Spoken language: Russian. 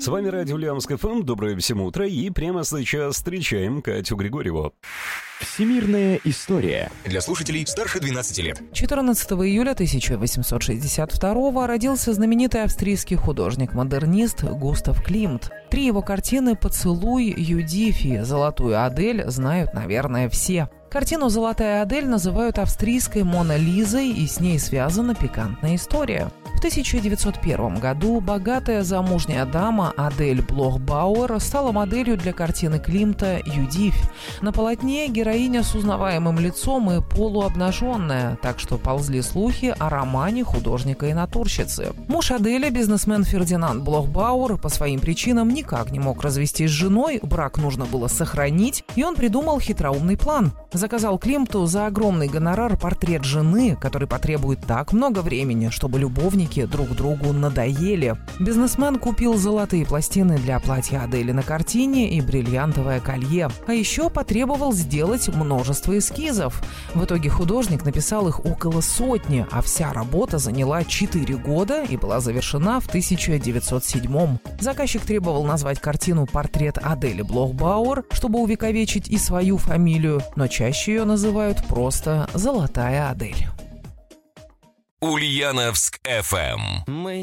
С вами радио Ульяновск ФМ. Доброе всем утро. И прямо сейчас встречаем Катю Григорьеву. Всемирная история. Для слушателей старше 12 лет. 14 июля 1862 родился знаменитый австрийский художник-модернист Густав Климт. 3 его картины «Поцелуй», «Юдифи», «Золотую Адель» знают, наверное, все. Картину «Золотая Адель» называют австрийской Мона Лизой, и с ней связана пикантная история. В 1901 году богатая замужняя дама Адель Блох-Бауэр стала моделью для картины Климта «Юдифь». На полотне героиня с узнаваемым лицом и полуобнаженная, так что ползли слухи о романе художника и натурщицы. Муж Адели, бизнесмен Фердинанд Блох-Бауэр, по своим причинам никак не мог развестись с женой, брак нужно было сохранить, и он придумал хитроумный план. Заказал Климту за огромный гонорар портрет жены, который потребует так много времени, чтобы любовники друг другу надоели. Бизнесмен купил золотые пластины для платья Адели на картине и бриллиантовое колье. А еще потребовал сделать множество эскизов. В итоге художник написал их около 100, а вся работа заняла 4 года и была завершена в 1907. Заказчик требовал назвать картину «Портрет Адели Блох-Бауэр», чтобы увековечить и свою фамилию, но чаще ее называют просто «Золотая Адель». Ульяновск ФМ.